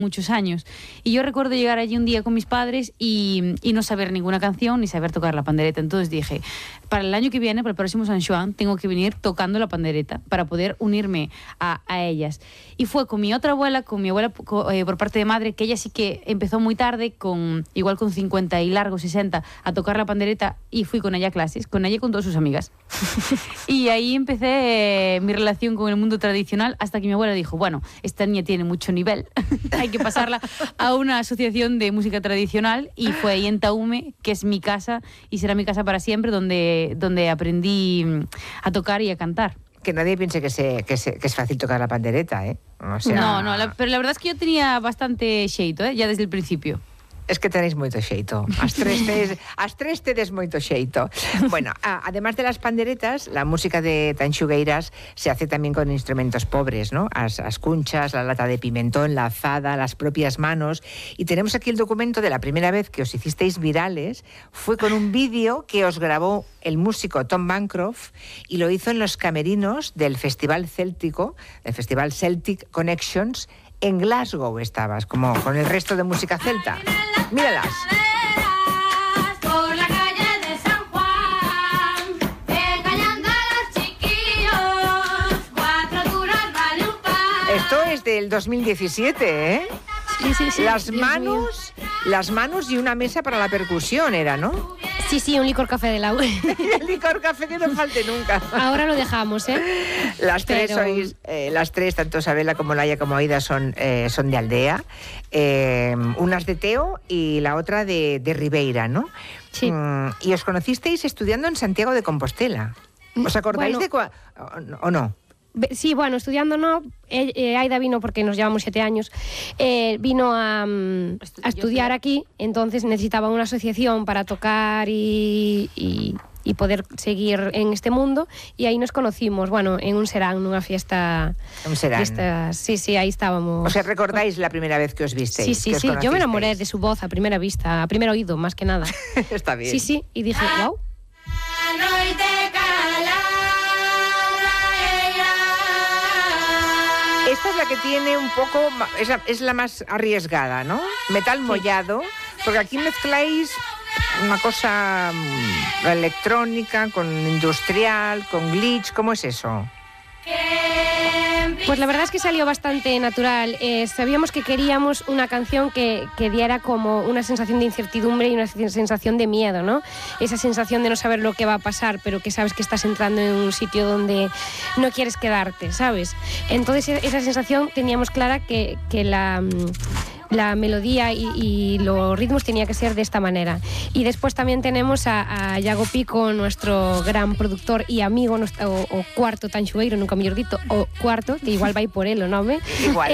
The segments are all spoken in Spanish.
muchos años. Y yo recuerdo llegar allí un día con mis padres y no saber ninguna canción ni saber tocar la pandereta. Entonces dije, para el año que viene, para el próximo San Juan, tengo que venir tocando la pandereta para poder unirme a ellas. Y fue con mi otra abuela, con mi abuela por parte de madre, que ella sí que empezó muy tarde, igual con 50 y largo, 60, a tocar la pandereta, y fui con ella a clases, con ella y con todas sus amigas. Y ahí empecé mi relación con el mundo tradicional, hasta que mi abuela dijo, bueno, esta niña tiene mucho nivel, hay que pasarla a una asociación de música tradicional, y fue ahí en Taume, que es mi casa y será mi casa para siempre, donde aprendí a tocar y a cantar. Que nadie piense que es fácil tocar la pandereta, ¿eh? O sea... No, pero la verdad es que yo tenía bastante xeito, ya desde el principio. Es que tenéis moito xeito. As tres tedes moito xeito. Bueno, además de las panderetas, la música de Tanxugueiras se hace también con instrumentos pobres, ¿no? As cunchas, la lata de pimentón, la azada, las propias manos. Y tenemos aquí el documento de la primera vez que os hicisteis virales. Fue con un vídeo que os grabó el músico Tom Bancroft y lo hizo en los camerinos del Festival Céltico, del Festival Celtic Connections. En Glasgow estabas, como con el resto de música celta. Míralas. Por la calle de San Juan, engañando a los chiquillos, 4 duros vale un pan. Esto es del 2017, ¿eh? Sí. Las manos y una mesa para la percusión era, ¿no? Sí, un licor café de la UE. El licor café que no falte nunca. Ahora lo dejamos, ¿eh? Las tres, tanto Sabela como Laia como Aida, son de Aldea. Unas de Teo y la otra de Ribeira, ¿no? Sí. Y os conocisteis estudiando en Santiago de Compostela. ¿Os acordáis o no? Sí, bueno, estudiando no. Aida vino porque nos llevamos 7 años. Vino a estudiar aquí, entonces necesitaba una asociación para tocar y poder seguir en este mundo, y ahí nos conocimos, bueno, en un serán, nunha fiesta. Un serán. Sí, ahí estábamos. O sea, ¿recordáis la primera vez que os visteis? Sí, yo me enamoré de su voz a primera vista, a primer oído, más que nada. Está bien. Sí, y dije, wow. Esta es la que tiene un poco, es la más arriesgada, ¿no? Metal mollado, porque aquí mezcláis una cosa electrónica con industrial, con glitch. ¿Cómo es eso? Pues la verdad es que salió bastante natural. Sabíamos que queríamos una canción que diera como una sensación de incertidumbre y una sensación de miedo, ¿no? Esa sensación de no saber lo que va a pasar, pero que sabes que estás entrando en un sitio donde no quieres quedarte, ¿sabes? Entonces esa sensación teníamos clara que la melodía y los ritmos tenía que ser de esta manera. Y después también tenemos a Iago Pico, nuestro gran productor y amigo, o cuarto tanxugueiro, nunca mellor dito, o cuarto, que igual vai por él o nome. Igual.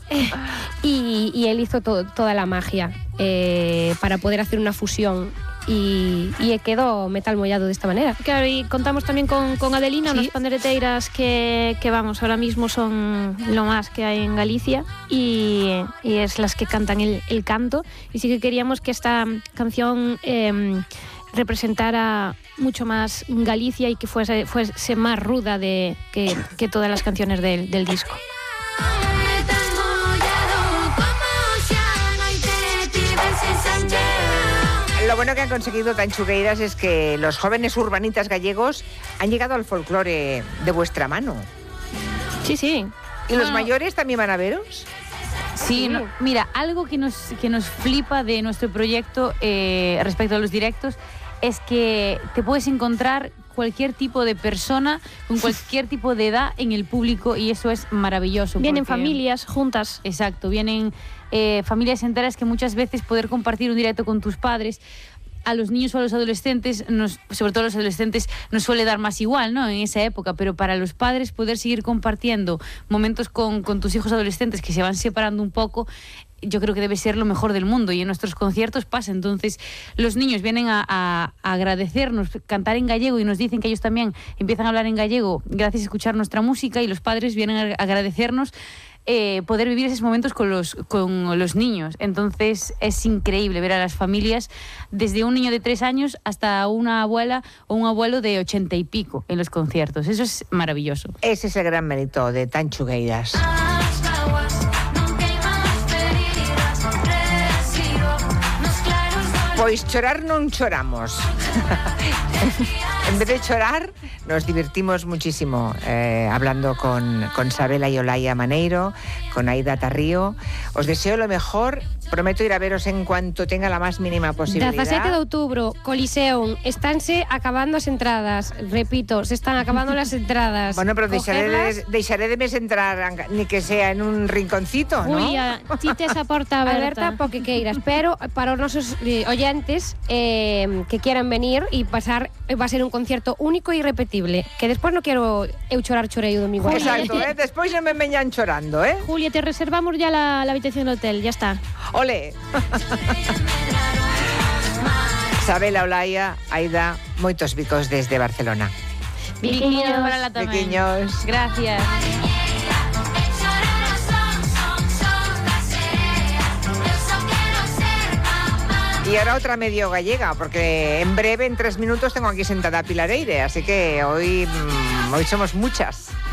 Y él hizo toda la magia para poder hacer una fusión. Y quedó metal mollado de esta manera. Claro, y contamos también con Adelina, sí. Unas pandereteiras que vamos, ahora mismo son lo más que hay en Galicia, y es las que cantan el canto, y sí que queríamos que esta canción representara mucho más Galicia y que fuese más ruda que todas las canciones del disco. Lo bueno que han conseguido Tanxugueiras es que los jóvenes urbanitas gallegos han llegado al folclore de vuestra mano. Sí. ¿Y los mayores también van a veros? Sí, no, mira, algo que nos flipa de nuestro proyecto respecto a los directos es que te puedes encontrar cualquier tipo de persona con cualquier tipo de edad en el público, y eso es maravilloso. Vienen familias juntas. Exacto, vienen familias enteras, que muchas veces poder compartir un directo con tus padres, a los niños o a los adolescentes, sobre todo a los adolescentes, nos suele dar más igual, ¿no?, en esa época, pero para los padres poder seguir compartiendo momentos con tus hijos adolescentes que se van separando un poco, yo creo que debe ser lo mejor del mundo, y en nuestros conciertos pasa. Entonces los niños vienen a agradecernos, cantar en gallego, y nos dicen que ellos también empiezan a hablar en gallego gracias a escuchar nuestra música, y los padres vienen a agradecernos poder vivir esos momentos con los niños. Entonces es increíble ver a las familias, desde un niño de 3 años hasta una abuela o un abuelo de 80 y pico en los conciertos. Eso es maravilloso. Ese es el gran mérito de Tanxugueiras. Pois chorar non choramos. En vez de chorar, nos divertimos muchísimo hablando con Sabela y Olaya Maneiro, con Aida Tarrío. Os deseo lo mejor. Prometo ir a veros en cuanto tenga la más mínima posibilidad. 17 de outubro, Coliseum, estánse acabando as entradas. Repito, se están acabando las entradas. Bueno, pero Cogerlas. deixaré de mes entrar, ni que sea en un rinconcito, ¿no? Julia, ti tes a porta Aberta aberta. porque queiras, pero para os nosos oyentes que quieran venir y pasar, va a ser un concierto único e irrepetible, que despois non quero eu chorei o domingo. Exacto, despois non me veñan chorando, Julia, te reservamos ya la habitación del hotel, ya está. Ole. Sabela, Olaya, Aida, moitos bicos desde Barcelona. Biquiños para la tamén. Biquiños. Gracias. Y ahora otra medio gallega, porque en breve, en 3 minutos, tengo aquí sentada a Pilar Eire, así que hoy somos muchas.